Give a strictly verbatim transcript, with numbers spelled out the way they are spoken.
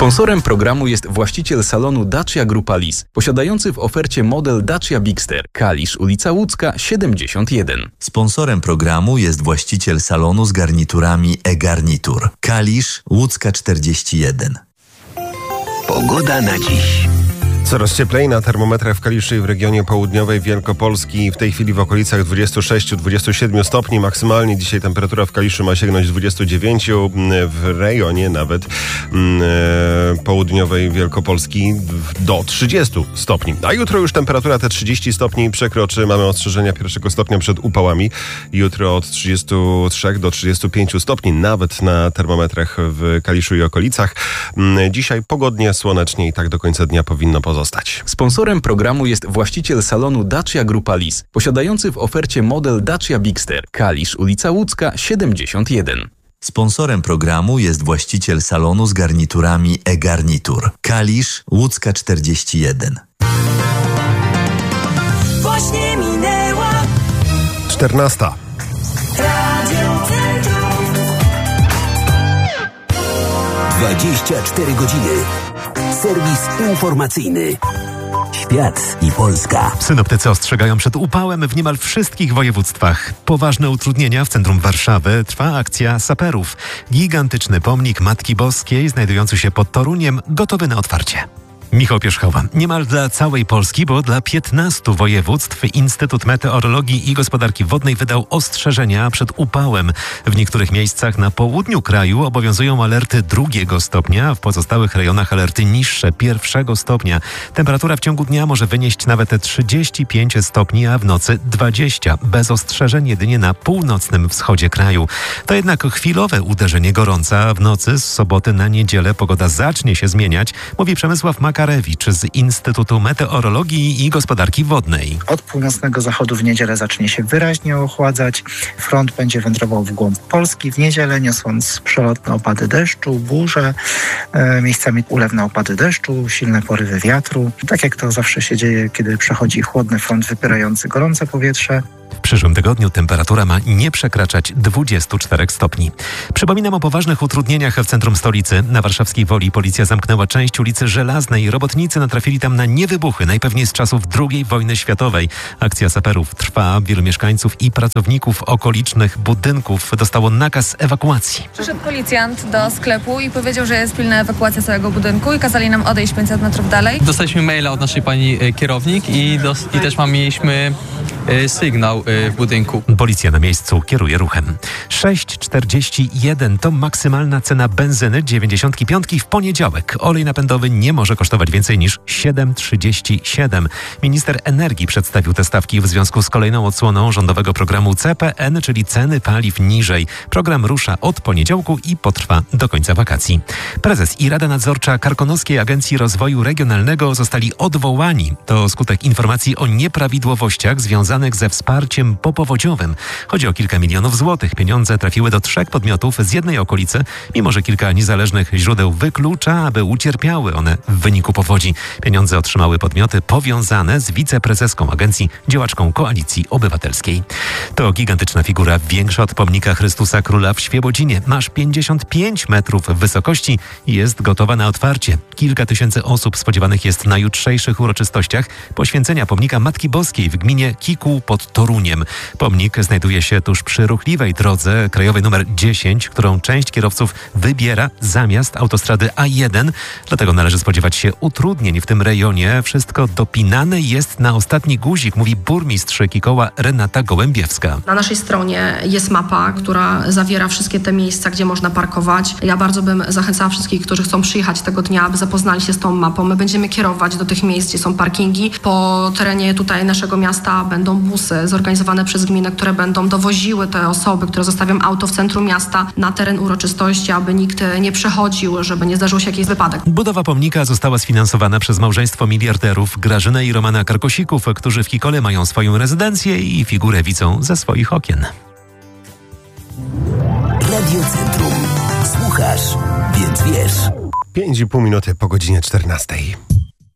Sponsorem programu jest właściciel salonu Dacia Grupa Lis, posiadający w ofercie model Dacia Bigster, Kalisz, ulica Łódzka, siedemdziesiąt jeden. Sponsorem programu jest właściciel salonu z garniturami e-Garnitur, Kalisz, Łódzka czterdzieści jeden. Pogoda na dziś. Coraz cieplej na termometrach w Kaliszu i w regionie południowej Wielkopolski. W tej chwili w okolicach dwadzieścia sześć do dwudziestu siedmiu stopni. Maksymalnie dzisiaj temperatura w Kaliszu ma sięgnąć dwudziestu dziewięciu. W rejonie nawet e, południowej Wielkopolski do trzydziestu stopni. A jutro już temperatura te trzydzieści stopni przekroczy. Mamy ostrzeżenia pierwszego stopnia przed upałami. Jutro od trzydziestu trzech do trzydziestu pięciu stopni. Nawet na termometrach w Kaliszu i okolicach. Dzisiaj pogodnie, słonecznie i tak do końca dnia powinno pozostać. Sponsorem programu jest właściciel salonu Dacia Grupa Lis, posiadający w ofercie model Dacia Bigster, Kalisz, ulica Łódzka, siedemdziesiąt jeden. Sponsorem programu jest właściciel salonu z garniturami e-Garnitur, Kalisz, Łódzka czterdzieści jeden. Właśnie minęła czternasta. Radio Centrum. dwadzieścia cztery godziny. Serwis informacyjny. Świat i Polska. Synoptycy ostrzegają przed upałem w niemal wszystkich województwach. Poważne utrudnienia w centrum Warszawy. Trwa akcja saperów. Gigantyczny pomnik Matki Boskiej znajdujący się pod Toruniem, gotowy na otwarcie. Michał Pierzchowa. Niemal dla całej Polski, bo dla piętnastu województw Instytut Meteorologii i Gospodarki Wodnej wydał ostrzeżenia przed upałem. W niektórych miejscach na południu kraju obowiązują alerty drugiego stopnia, w pozostałych rejonach alerty niższe pierwszego stopnia. Temperatura w ciągu dnia może wynieść nawet trzydzieści pięć stopni, a w nocy dwadzieścia. Bez ostrzeżeń jedynie na północnym wschodzie kraju. To jednak chwilowe uderzenie gorąca. W nocy z soboty na niedzielę pogoda zacznie się zmieniać, mówi Przemysław Maka z Instytutu Meteorologii i Gospodarki Wodnej. Od północnego zachodu w niedzielę zacznie się wyraźnie ochładzać. Front będzie wędrował w głąb Polski w niedzielę, niosąc przelotne opady deszczu, burze, e, miejscami ulewne opady deszczu, silne porywy wiatru. Tak jak to zawsze się dzieje, kiedy przechodzi chłodny front wypierający gorące powietrze. W przyszłym tygodniu temperatura ma nie przekraczać dwudziestu czterech stopni. Przypominam o poważnych utrudnieniach w centrum stolicy. Na warszawskiej Woli policja zamknęła część ulicy Żelaznej. Robotnicy natrafili tam na niewybuchy, najpewniej z czasów drugiej wojny światowej. Akcja saperów trwa. Wielu mieszkańców i pracowników okolicznych budynków dostało nakaz ewakuacji. Przyszedł policjant do sklepu i powiedział, że jest pilna ewakuacja całego budynku i kazali nam odejść pięćset metrów dalej. Dostaliśmy maila od naszej pani kierownik i, dos- i też mam, mieliśmy y, sygnał w budynku. Policja na miejscu kieruje ruchem. sześć czterdzieści jeden to maksymalna cena benzyny dziewięćdziesiątki piątki w poniedziałek. Olej napędowy nie może kosztować więcej niż siedem trzydzieści siedem. Minister energii przedstawił te stawki w związku z kolejną odsłoną rządowego programu C P N, czyli ceny paliw niżej. Program rusza od poniedziałku i potrwa do końca wakacji. Prezes i Rada Nadzorcza Karkonoskiej Agencji Rozwoju Regionalnego zostali odwołani. To skutek informacji o nieprawidłowościach związanych ze wsparciem popowodziowym. Chodzi o kilka milionów złotych. Pieniądze trafiły do trzech podmiotów z jednej okolicy, mimo że kilka niezależnych źródeł wyklucza, aby ucierpiały one w wyniku powodzi. Pieniądze otrzymały podmioty powiązane z wiceprezeską agencji, działaczką Koalicji Obywatelskiej. To gigantyczna figura, większa od pomnika Chrystusa Króla w Świebodzinie. Ma aż pięćdziesiąt pięć metrów wysokości i jest gotowa na otwarcie. Kilka tysięcy osób spodziewanych jest na jutrzejszych uroczystościach poświęcenia pomnika Matki Boskiej w gminie Kikuł pod Toruniem. Pomnik znajduje się tuż przy ruchliwej drodze krajowej numer dziesięć, którą część kierowców wybiera zamiast autostrady A jeden. Dlatego należy spodziewać się utrudnień w tym rejonie. Wszystko dopinane jest na ostatni guzik, mówi burmistrz Kikoła Renata Gołębiewska. Na naszej stronie jest mapa, która zawiera wszystkie te miejsca, gdzie można parkować. Ja bardzo bym zachęcała wszystkich, którzy chcą przyjechać tego dnia, aby zapoznali się z tą mapą. My będziemy kierować do tych miejsc, gdzie są parkingi. Po terenie tutaj naszego miasta będą busy zorganizowane przez gminę, które będą dowoziły te osoby, które zostawią auto w centrum miasta na teren uroczystości, aby nikt nie przechodził, żeby nie zdarzył się jakiś wypadek. Budowa pomnika została sfinansowana przez małżeństwo miliarderów Grażynę i Romana Karkosików, którzy w Kikole mają swoją rezydencję i figurę widzą ze swoich okien. Radio Centrum. Słuchasz, więc wiesz. Pięć i pół minuty po godzinie czternastej.